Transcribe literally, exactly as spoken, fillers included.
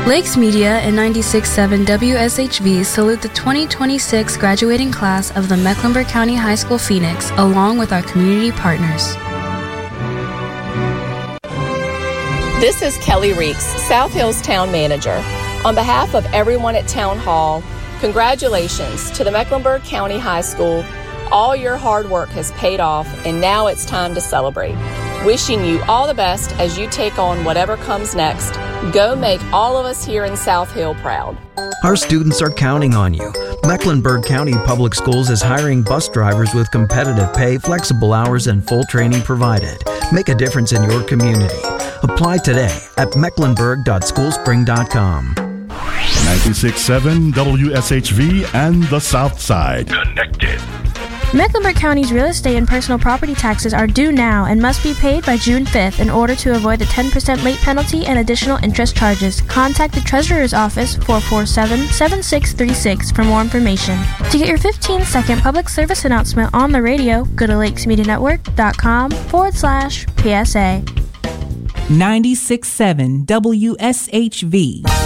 Lakes Media and ninety-six point seven W S H V salute the twenty twenty-six graduating class of the Mecklenburg County High School Phoenix, along with our community partners. This is Kelly Reeks, South Hills Town Manager. On behalf of everyone at Town Hall, congratulations to the Mecklenburg County High School. All your hard work has paid off, and now it's time to celebrate. Wishing you all the best as you take on whatever comes next. Go make all of us here in South Hill proud. Our students are counting on you. Mecklenburg County Public Schools is hiring bus drivers with competitive pay, flexible hours, and full training provided. Make a difference in your community. Apply today at mecklenburg dot schoolspring dot com. ninety-six point seven W S H V and the South Side. Connected. Mecklenburg County's real estate and personal property taxes are due now and must be paid by June fifth in order to avoid the ten percent late penalty and additional interest charges. Contact the Treasurer's Office four four seven, seven six three six for more information. To get your fifteen second public service announcement on the radio, go to lakesmedianetwork.com forward slash PSA. ninety-six point seven W S H V.